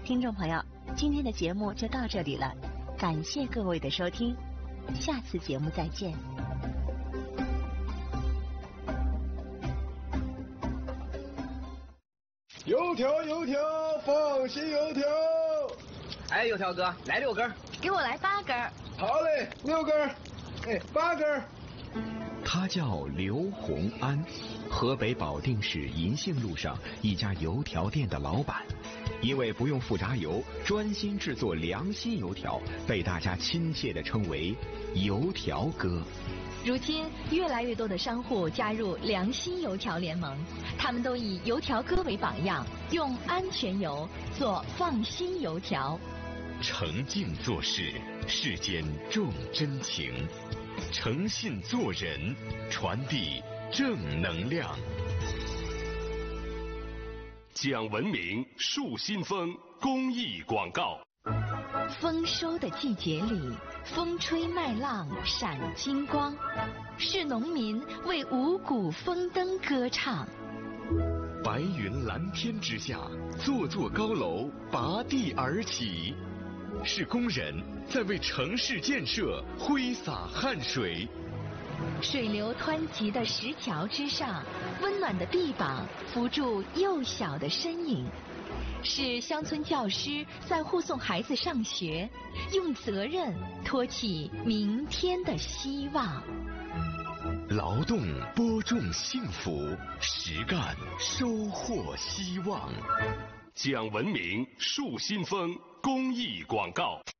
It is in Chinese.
听众朋友，今天的节目就到这里了，感谢各位的收听，下次节目再见。 油条，油条，放心油条。 哎，油条哥，来6根。 给我来8根。 好嘞，6根。哎，8根。 他叫刘洪安，河北保定市银杏路上一家油条店的老板。因为不用复杂油，专心制作良心油条，被大家亲切地称为油条哥。 如今越来越多的商户加入良心油条联盟，他们都以油条哥为榜样，用安全油做放心油条。 诚敬做事，世间重真情；诚信做人，传递正能量。 讲文明树新风公益广告。 丰收的季节里，风吹麦浪闪金光，是农民为五谷丰登歌唱。 白云蓝天之下，座座高楼拔地而起，是工人在为城市建设挥洒汗水。 水流湍急的石桥之上，温暖的臂膀扶住幼小的身影，是乡村教师在护送孩子上学，用责任托起明天的希望。 劳动播种幸福，实干收获希望。 讲文明树新风公益广告。